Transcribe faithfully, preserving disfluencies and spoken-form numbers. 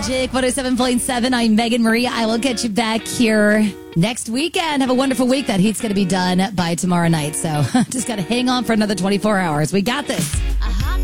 Magic one oh seven point seven. I'm Megan Marie. I will get you back here next weekend. Have a wonderful week. That heat's going to be done by tomorrow night. So just got to hang on for another twenty-four hours. We got this.